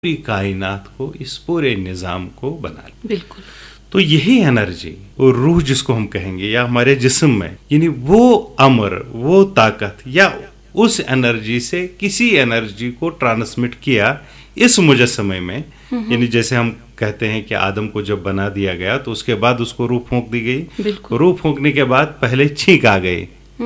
पूरी कायनात को, इस पूरे निज़ाम को बना ले। बिल्कुल। तो यही एनर्जी और रूह जिसको हम कहेंगे, या हमारे जिस्म में, यानी वो अमर, वो ताकत, या उस एनर्जी से किसी एनर्जी को ट्रांसमिट किया इस मुजस्समे में। यानी जैसे हम कहते हैं कि आदम को जब बना दिया गया तो उसके बाद उसको रूह फूंक दी गई। रूह फूंकने के बाद पहले छींक आ गई,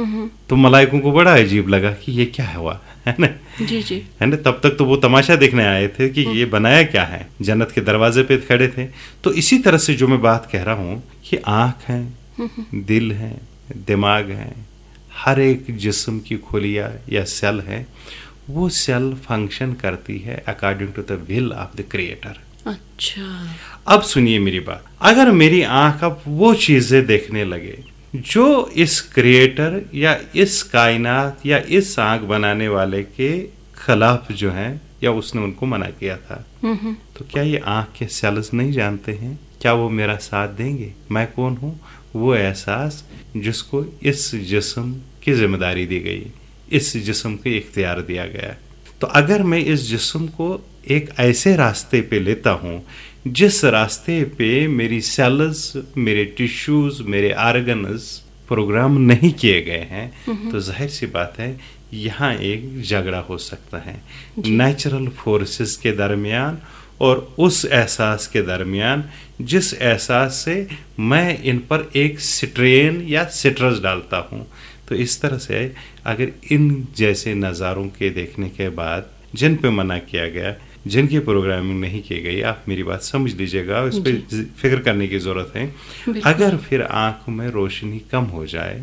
तो मलाइकों को बड़ा अजीब लगा कि ये क्या हुआ, है ना। जी जी। है ना। तब तक तो वो तमाशा देखने आए थे कि ये बनाया क्या है, जन्नत के दरवाजे पे खड़े थे। तो इसी तरह से जो मैं बात कह रहा हूँ कि आँख है, दिल है, दिमाग है, हर एक जिस्म की खुलिया या सेल है, वो सेल फंक्शन करती है according to the will of the creator. अच्छा। अब सुनिए मेरी बात, अगर मेरी आंख अब वो चीजें देखने लगे जो इस क्रिएटर या इस कायनात या इस आंख बनाने वाले के खिलाफ जो है, या उसने उनको मना किया था, तो क्या ये आंख के सेल्स नहीं जानते हैं? क्या वो मेरा साथ देंगे? मैं कौन हूँ? वो एहसास जिसको इस जिस्म की जिम्मेदारी दी गई, इस जिस्म को इख्तियार दिया गया। तो अगर मैं इस जिस्म को एक ऐसे रास्ते पे लेता हूँ जिस रास्ते पे मेरी सेल्स, मेरे टिश्यूज, मेरे ऑर्गन्स प्रोग्राम नहीं किए गए हैं, तो जाहिर सी बात है यहाँ एक झगड़ा हो सकता है नेचुरल फोर्सेस के दरमियान और उस एहसास के दरमियान जिस एहसास से मैं इन पर एक स्ट्रेन या स्ट्रेस डालता हूँ। तो इस तरह से अगर इन जैसे नज़ारों के देखने के बाद जिन पे मना किया गया, जिनकी प्रोग्रामिंग नहीं की गई, आप मेरी बात समझ लीजिएगा, इस पर फिक्र करने की ज़रूरत है। अगर फिर आँख में रोशनी कम हो जाए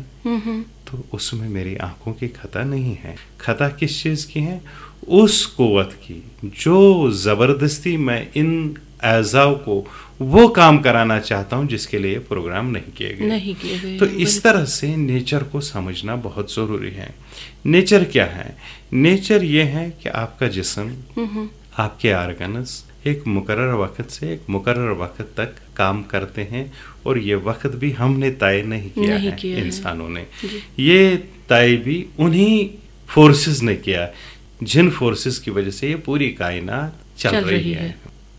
तो उसमें मेरी आँखों की खता नहीं है। खता किस चीज़ की है? उस कुव्वत की जो ज़बरदस्ती मैं इन एज़ाव को वो काम कराना चाहता हूँ जिसके लिए प्रोग्राम नहीं किए गए। तो इस तरह से नेचर को समझना बहुत ज़रूरी है। नेचर क्या है? नेचर ये है कि आपका जिस्म, आपके ऑर्गन्स एक मुकर्रर वक्त से एक मुकर्रर वक्त तक काम करते हैं, और ये वक्त भी हमने तय नहीं किया है, इंसानों ने। ये तय भी उन्हीं फोर्सेस ने किया जिन फोर्सेस की वजह से ये पूरी कायनात चल रही है।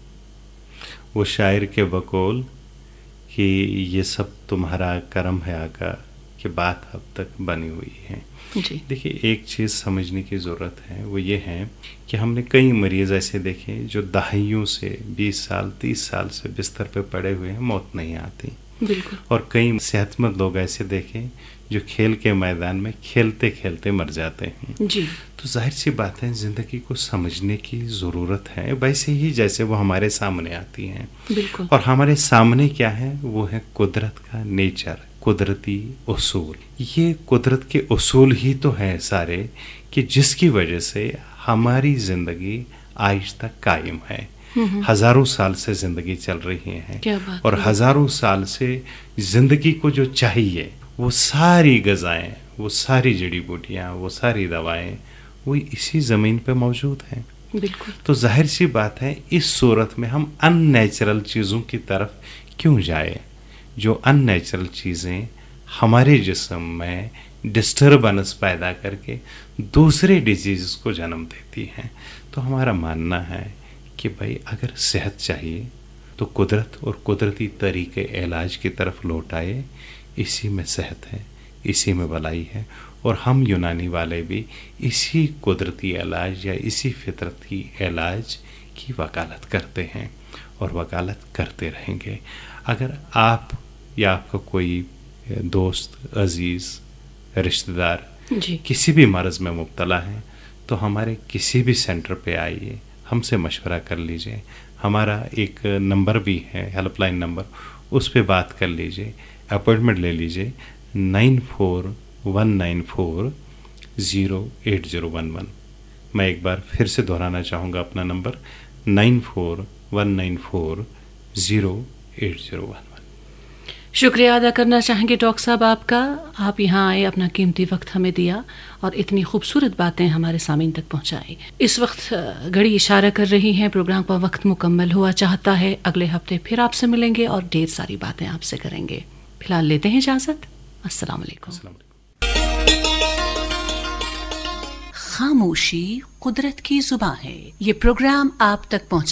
वो शायर के बकौल कि ये सब तुम्हारा करम है आका, कि बात अब तक बनी हुई है। देखिए, एक चीज़ समझने की ज़रूरत है, वो ये है कि हमने कई मरीज़ ऐसे देखे जो दहाइयों से 20 साल 30 साल से बिस्तर पे पड़े हुए हैं, मौत नहीं आती। बिल्कुल। और कई सेहतमंद लोग ऐसे देखे जो खेल के मैदान में खेलते खेलते मर जाते हैं। जी। तो जाहिर सी बात है ज़िंदगी को समझने की ज़रूरत है, वैसे ही जैसे वो हमारे सामने आती हैं। बिल्कुल। और हमारे सामने क्या है? वो है कुदरत का नेचर, कुदरती उसूल। ये कुदरत के उसूल ही तो हैं सारे कि जिसकी वजह से हमारी ज़िंदगी आज तक कायम है। हज़ारों साल से ज़िंदगी चल रही है, और हज़ारों साल से ज़िंदगी को जो चाहिए वो सारी ग़िज़ाएँ, वो सारी जड़ी बूटियाँ, वो सारी दवाएँ, वो इसी ज़मीन पे मौजूद हैं। बिल्कुल। तो जाहिर सी बात है इस सूरत में हम अननेचुरल चीज़ों की तरफ क्यों जाए, जो अननेचुरल चीज़ें हमारे जिस्म में डिस्टर्बेंस पैदा करके दूसरे डिजीज़ को जन्म देती हैं। तो हमारा मानना है कि भाई अगर सेहत चाहिए तो कुदरत और कुदरती तरीके इलाज की तरफ लौट आए। इसी में सेहत है, इसी में भलाई है, और हम यूनानी वाले भी इसी कुदरती इलाज या इसी फितरती इलाज की वकालत करते हैं और वकालत करते रहेंगे। अगर आप या आपका कोई दोस्त, अजीज़, रिश्तेदार किसी भी मर्ज़ में मुब्तला है तो हमारे किसी भी सेंटर पे आइए, हमसे मशवरा कर लीजिए। हमारा एक नंबर भी है, हेल्पलाइन नंबर, उस पर बात कर लीजिए, अपॉइंटमेंट ले लीजिए। 9419408011। मैं एक बार फिर से दोहराना चाहूँगा अपना नंबर 9419408011। शुक्रिया अदा करना चाहेंगे डॉक्टर साहब आपका। आप यहाँ आए, अपना कीमती वक्त हमें दिया और इतनी खूबसूरत बातें हमारे सामीन तक पहुँचाई। इस वक्त घड़ी इशारा कर रही हैं, प्रोग्राम का वक्त मुकम्मल हुआ चाहता है। अगले हफ्ते फिर आपसे मिलेंगे और ढेर सारी बातें आपसे करेंगे। फिलहाल लेते हैं इजाज़त। अस्सलाम वालेकुम। खामोशी कुदरत की जुबां है। ये प्रोग्राम आप तक पहुंचा